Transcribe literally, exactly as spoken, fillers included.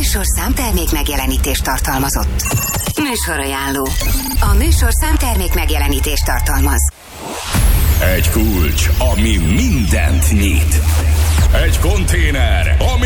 műsorszám termék megjelenítést tartalmazott. Műsorajánló. A műsorszám termék megjelenítést tartalmaz. Egy kulcs, ami mindent nyit. Egy konténer, ami